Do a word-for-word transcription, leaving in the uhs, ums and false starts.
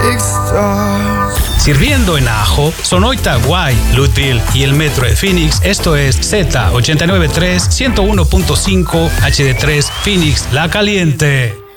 Sirviendo en Ajo, Sonoita, Guay, Lutville y el Metro de Phoenix. Esto es Z ochenta y nueve punto tres, ciento uno punto cinco H D tres Phoenix, La Caliente.